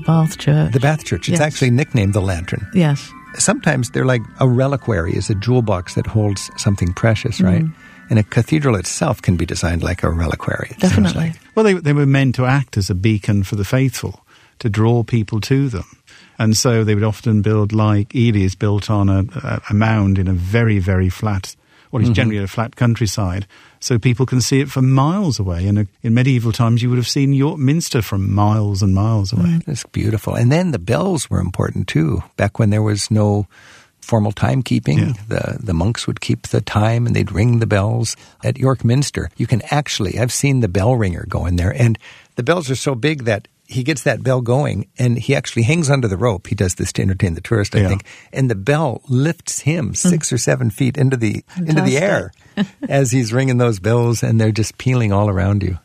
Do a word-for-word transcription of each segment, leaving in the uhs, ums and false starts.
Bath Church. The Bath Church. It's yes. actually nicknamed the Lantern. Yes. Sometimes they're like a reliquary, is a jewel box that holds something precious, right? Mm. And a cathedral itself can be designed like a reliquary. Definitely. Like. Well, they, they were meant to act as a beacon for the faithful, to draw people to them. And so they would often build, like Ely is built on a, a, a mound in a very, very flat, what is mm-hmm. generally a flat countryside, so people can see it from miles away. And in medieval times, you would have seen York Minster from miles and miles away. Mm, that's beautiful. And then the bells were important, too, back when there was no formal timekeeping. Yeah. The the monks would keep the time and they'd ring the bells. At York Minster, you can actually, I've seen the bell ringer go in there, and the bells are so big that he gets that bell going and he actually hangs onto the rope. He does this to entertain the tourist, I yeah. think. And the bell lifts him six mm. or seven feet into the Fantastic. into the air as he's ringing those bells, and they're just pealing all around you.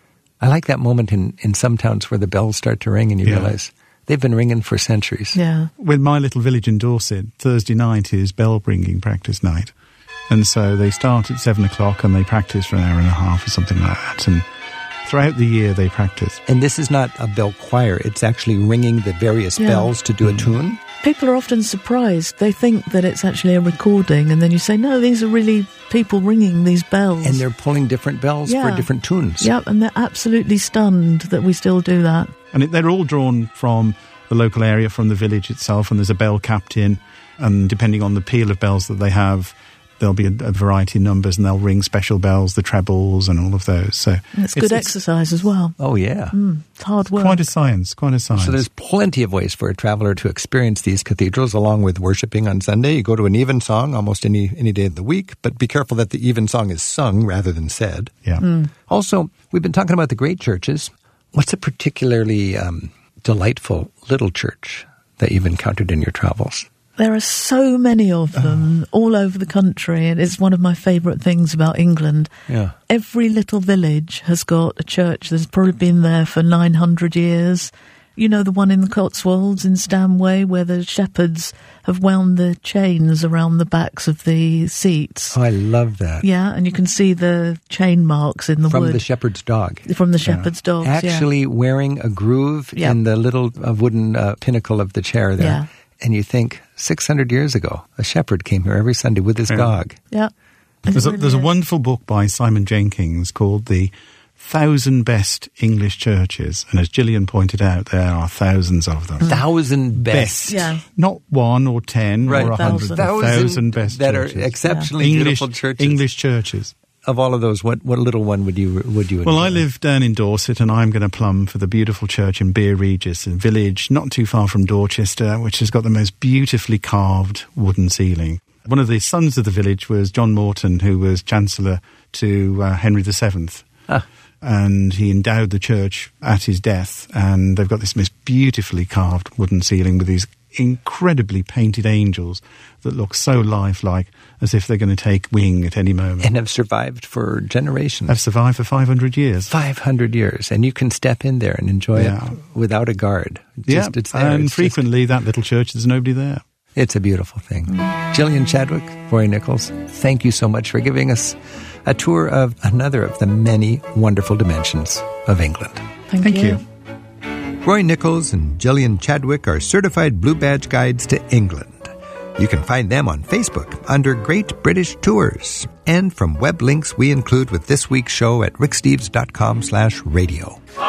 I like that moment in, in some towns where the bells start to ring and you yeah. realize they've been ringing for centuries. Yeah. With my little village in Dorset, Thursday night is bell ringing practice night. And so they start at seven o'clock and they practice for an hour and a half or something like that. And throughout the year they practice. And this is not a bell choir. It's actually ringing the various yeah. bells to do a tune. People are often surprised. They think that it's actually a recording, and then you say, no, these are really people ringing these bells. And they're pulling different bells yeah. for different tunes. Yep, and they're absolutely stunned that we still do that. And it, they're all drawn from the local area, from the village itself, and there's a bell captain, and depending on the peal of bells that they have, there'll be a, a variety of numbers, and they'll ring special bells, the trebles and all of those. So and it's good it's, exercise as well. Oh, yeah. Mm, it's hard work. Quite a science, quite a science. So there's plenty of ways for a traveller to experience these cathedrals, along with worshipping on Sunday. You go to an evensong almost any, any day of the week, but be careful that the evensong is sung rather than said. Yeah. Mm. Also, we've been talking about the great churches. What's a particularly um, delightful little church that you've encountered in your travels? There are so many of them oh. all over the country, and it's one of my favourite things about England. Yeah. Every little village has got a church that's probably been there for nine hundred years. You know, the one in the Cotswolds in Stanway, where the shepherds have wound the chains around the backs of the seats. Oh, I love that. Yeah, and you can see the chain marks in the From wood. From the shepherd's dog. From the shepherd's yeah. dogs, Actually yeah. wearing a groove yeah. in the little uh, wooden uh, pinnacle of the chair there. Yeah. And you think, six hundred years ago, a shepherd came here every Sunday with his yeah. dog. Yeah. There's, really a, there's a is. wonderful book by Simon Jenkins called The Thousand Best English Churches. And as Gillian pointed out, there are thousands of them. Mm. Thousand best. best. Yeah. Not one or ten right. or a hundred. Thousand. Thousand, thousand best that churches. are exceptionally yeah. beautiful English, churches. English churches. Of all of those, what, what little one would you would you enjoy? Well, I live down in Dorset, and I'm going to plumb for the beautiful church in Beer Regis, a village not too far from Dorchester, which has got the most beautifully carved wooden ceiling. One of the sons of the village was John Morton, who was Chancellor to uh, Henry the Seventh. Ah. And he endowed the church at his death, and they've got this most beautifully carved wooden ceiling with these incredibly painted angels that look so lifelike, as if they're going to take wing at any moment. And have survived for generations. Have survived for five hundred years. five hundred years. And you can step in there and enjoy yeah. it without a guard. It's yeah, just, it's there. and it's frequently just, that little church, there's nobody there. It's a beautiful thing. Gillian Chadwick, Roy Nichols, thank you so much for giving us a tour of another of the many wonderful dimensions of England. Thank, Thank you. you. Roy Nichols and Gillian Chadwick are certified Blue Badge guides to England. You can find them on Facebook under Great British Tours. And from web links we include with this week's show at ricksteves.com slash radio.